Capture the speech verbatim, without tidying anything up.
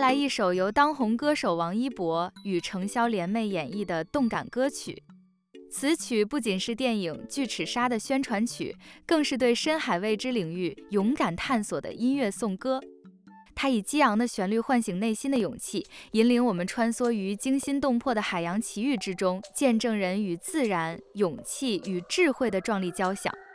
来一首由当红歌手王一博与程潇联袂演绎的动感歌曲。此曲不仅是电影《巨齿鲨》的宣传曲，更是对深海未知领域勇敢探索的音乐颂歌。它以激昂的旋律唤醒内心的勇气，引领我们穿梭于惊心动魄的海洋奇遇之中，见证人与自然、勇气与智慧的壮丽交响。